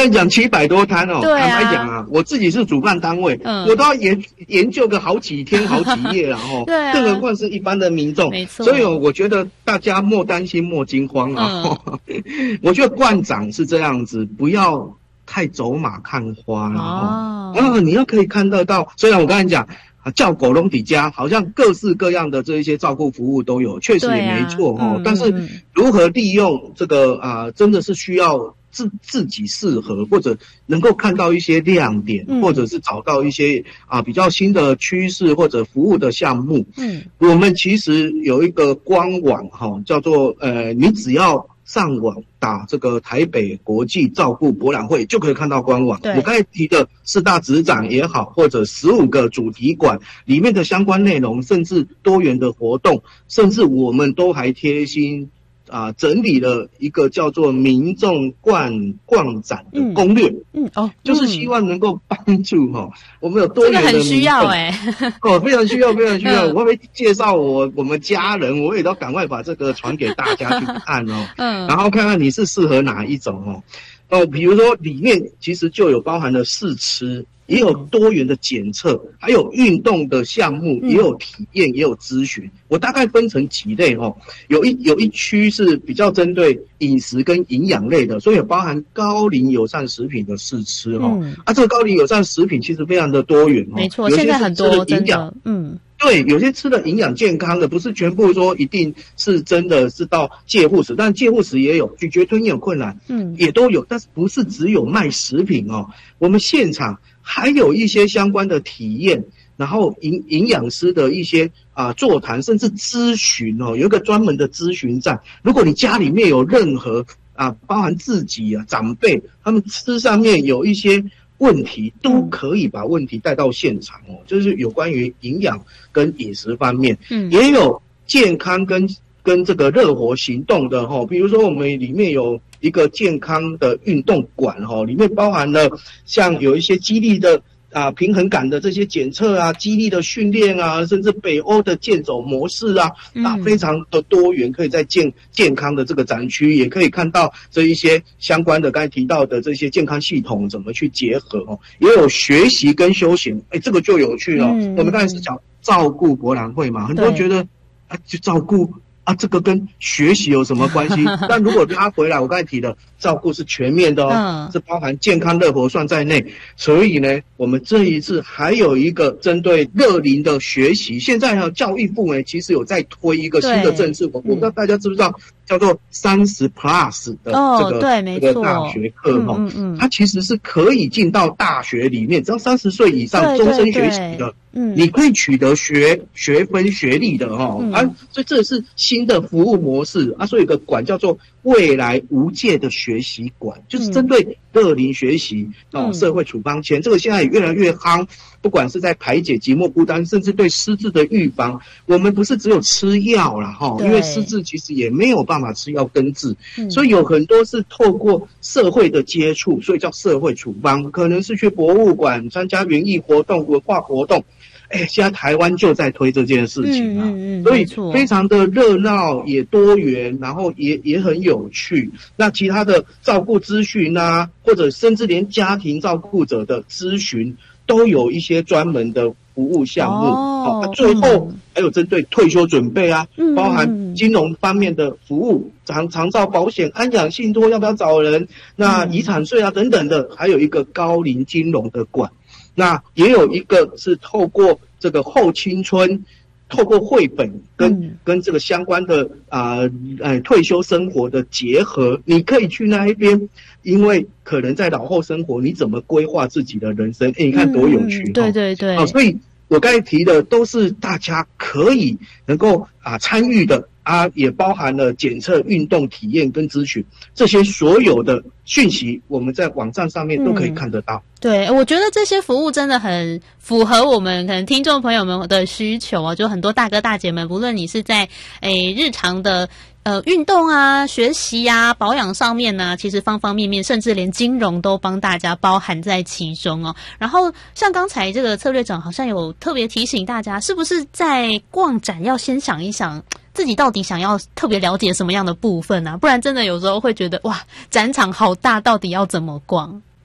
跟你讲700多摊哦， 对啊， 坦白讲啊，我自己是主办单位，我都要研究个好几天好几夜了哦， 对啊， 更何况是一般的民众， 没错。 所以我觉得大家莫担心莫惊慌啊，我觉得观长是这样子，不要太走马看花了哦，你要可以看得到，虽然我刚才讲。叫狗笼底家，好像各式各样的这一些照顾服务都有，确实也没错哦。但是如何利用这个真的是需要自己适合，或者能够看到一些亮点，或者是找到一些比较新的趋势或者服务的项目。我们其实有一个官网叫做你只要上网打这个台北国际照顾博览会就可以看到官网。我刚才提的4大执掌也好，或者15个主题馆里面的相关内容，甚至多元的活动，甚至我们都还贴心整理了一个叫做民众逛展的攻略，就是希望能够帮助我们有多元的民众，这个很需要非常需要，非常需要。我会介绍我们家人，我也都赶快把这个传给大家去看然后看看你是适合哪一种比如说里面其实就有包含了试吃。也有多元的检测，还有运动的项目，也有体验，也有咨询。我大概分成几类有一区是比较针对饮食跟营养类的，所以有包含高龄友善食品的试吃这个高龄友善食品其实非常的多元没错，现在很多真的对，有些吃的营养健康的，不是全部说一定是真的是到戒护食，但戒护食也有，咀嚼吞咽有困难，也都有，但是不是只有卖食品我们现场还有一些相关的体验，然后营养师的一些座谈，甚至咨询有一个专门的咨询站。如果你家里面有任何包含自己长辈，他们吃上面有一些问题，都可以把问题带到现场就是有关于营养跟饮食方面，也有健康跟这个热活行动的比如说我们里面有一个健康的运动馆里面包含了像有一些肌力的平衡感的这些检测肌力的训练甚至北欧的健走模式非常的多元，可以在健康的这个展区也可以看到这一些相关的刚才提到的这些健康系统怎么去结合也有学习跟休闲，这个就有趣了我们刚才是讲照顾博览会嘛，很多人觉得就照顾这个跟学习有什么关系？但如果拉回来，我刚才提的照顾是全面的是包含健康乐活算在内。所以呢，我们这一次还有一个针对乐龄的学习，现在教育部其实有在推一个新的政策，我不知道大家知不知道，叫做30+ 的这个大学课它其实是可以进到大学里面，只要30岁以上终身学习的。你可以取得学分学历的所以这是新的服务模式所以有个馆叫做未来无界的学习馆，就是针对乐龄学习社会处方签，这个现在也越来越夯，不管是在排解寂寞孤单，甚至对失智的预防，我们不是只有吃药啦因为失智其实也没有办法吃药根治，所以有很多是透过社会的接触，所以叫社会处方，可能是去博物馆参加园艺活动、文化活动。现在台湾就在推这件事情所以非常的热闹也多元，然后也很有趣。那其他的照顾咨询或者甚至连家庭照顾者的咨询都有一些专门的服务项目最后还有针对退休准备包含金融方面的服务，长照保险、安养信托要不要找人，那遗产税等等的，还有一个高龄金融的馆。那也有一个是透过这个后青春，透过绘本跟这个相关的退休生活的结合，你可以去那一边，因为可能在老后生活，你怎么规划自己的人生？你看多有趣！ 对对对， 所以我刚才提的都是大家可以能够参与的也包含了检测、运动体验跟咨询，这些所有的讯息，我们在网站上面都可以看得到。 对，我觉得这些服务真的很符合我们可能听众朋友们的需求就很多大哥大姐们，不论你是在日常的运动学习保养上面呢，其实方方面面，甚至连金融都帮大家包含在其中然后像刚才这个策略长好像有特别提醒大家，是不是在逛展要先想一想自己到底想要特别了解什么样的部分不然真的有时候会觉得哇，展场好大，到底要怎么逛？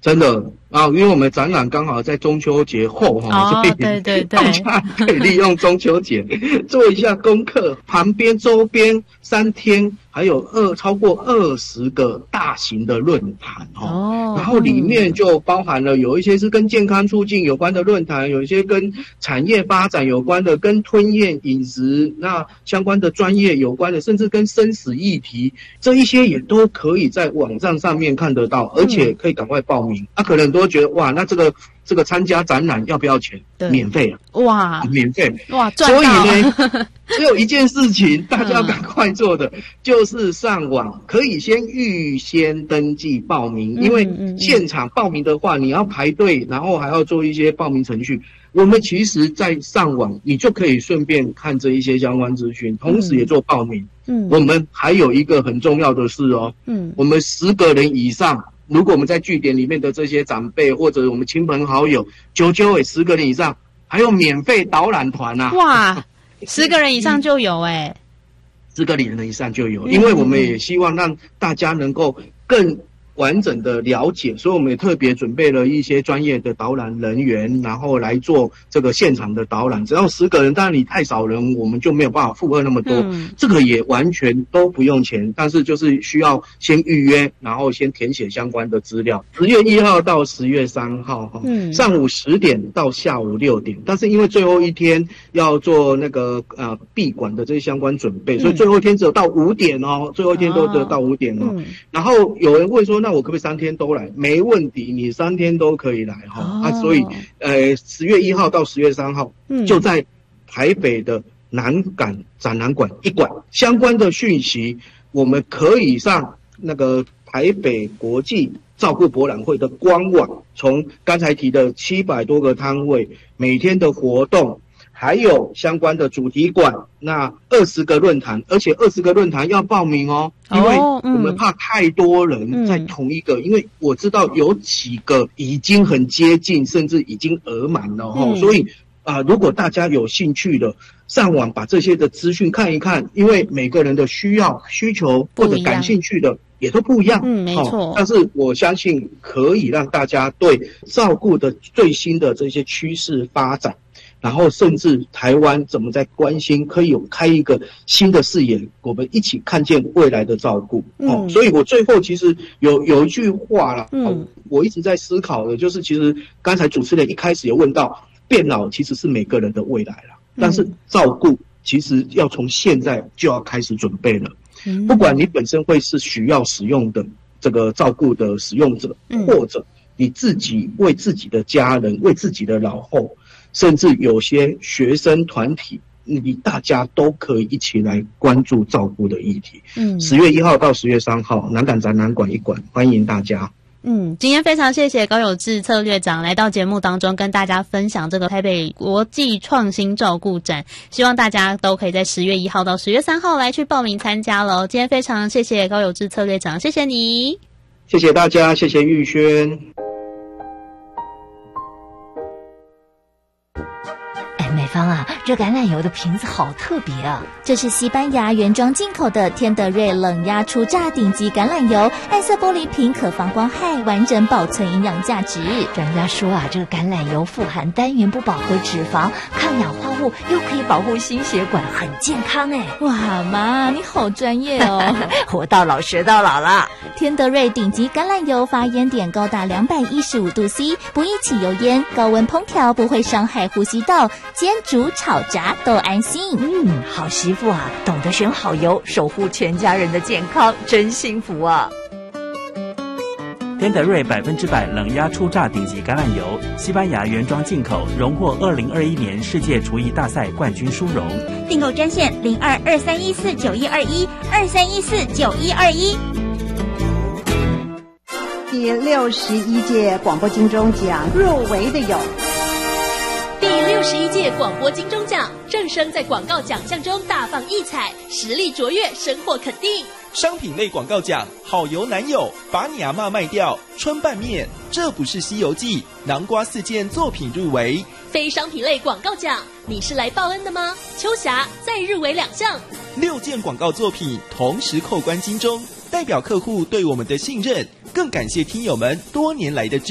真的啊，因为我们展览刚好在中秋节后所以对， 大家可以利用中秋节做一下功课，旁边周边3天还有超过20个大型的论坛然后里面就包含了有一些是跟健康促进有关的论坛，有一些跟产业发展有关的，跟吞咽饮食那相关的专业有关的，甚至跟生死议题，这一些也都可以在网站上面看得到，而且可以赶快报名。可能很多人觉得哇，那这个参加展览要不要钱？免费哇， 免费哇，赚到。 所以呢，只有一件事情大家要赶快做的，就是上网可以预先登记报名，因为现场报名的话，你要排队，然后还要做一些报名程序。我们其实在上网，你就可以顺便看这一些相关资讯，同时也做报名。我们还有一个很重要的事我们10个人以上。如果我们在据点里面的这些长辈或者我们亲朋好友，10个人以上，还有免费导览团哇，10个人以上就有 10个人以上就有，因为我们也希望让大家能够更完整的了解，所以我们也特别准备了一些专业的导览人员，然后来做这个现场的导览。只要10个人，当然你太少人，我们就没有办法负荷那么多。这个也完全都不用钱，但是就是需要先预约，然后先填写相关的资料。10月1号到10月3号，上午10点到下午6点。但是因为最后一天要做那个闭馆的这些相关准备，所以最后一天只有到5点最后一天都只有到5点然后有人问说，那我可不可以3天都来？没问题，你3天都可以来所以10月1号到10月3号，就在台北的南港展览馆1馆，相关的讯息我们可以上那个台北国际照顾博览会的官网，从刚才提的700多个摊位，每天的活动，还有相关的主题馆，那20个论坛，而且20个论坛要报名因为我们怕太多人在同一个，因为我知道有几个已经很接近，甚至已经额满了所以如果大家有兴趣的，上网把这些的资讯看一看，因为每个人的需求或者感兴趣的也都不一样， 没错。 但是我相信可以让大家对照顾的最新的这些趋势发展，然后甚至台湾怎么在关心，可以有开一个新的视野，我们一起看见未来的照顾。所以我最后其实有一句话啦，我一直在思考的，就是其实刚才主持人一开始有问到，变老其实是每个人的未来啦，但是照顾其实要从现在就要开始准备了。不管你本身会是需要使用的这个照顾的使用者，或者你自己为自己的家人，为自己的老后，甚至有些学生团体，大家都可以一起来关注照顾的议题。10月1号到10月3号，南港展览馆1馆，欢迎大家。 今天非常谢谢高友志策略长来到节目当中跟大家分享这个台北国际创新照顾展，希望大家都可以在10月1号到10月3号来去报名参加了。今天非常谢谢高友志策略长，谢谢你。 谢谢大家，谢谢玉轩。 美芳啊，这橄榄油的瓶子好特别啊！ 这是西班牙原装进口的天德瑞冷压初榨顶级橄榄油，暗色玻璃瓶可防光害，完整保存营养价值。 专家说这个橄榄油富含单元不饱和脂肪，抗氧化物，又可以保护心血管，很健康哎！ 哇，妈，你好专业哦！ 活到老学到老了。 天德瑞顶级橄榄油发烟点高达215度 C， 不易起油烟，高温烹调不会伤害呼吸道，煎煮炒炸都安心。 好媳妇啊，懂得选好油，守护全家人的健康，真幸福啊！ 天德瑞100%冷压初榨顶级橄榄油，西班牙原装进口，荣获2021年世界厨艺大赛冠军殊荣。 订购专线0223149121 23149121。 第61届广播金钟奖入围的有。 第61届广播金钟奖，正声在广告奖项中大放异彩，实力卓越，深获肯定。 商品类广告奖，好油男友，把你阿嬷卖掉，春拌面，这不是西游记，南瓜4件作品入围。 非商品类广告奖，你是来报恩的吗？秋霞再入围2项 ，6件广告作品同时扣关金钟，代表客户对我们的信任，更感谢听友们多年来的支持。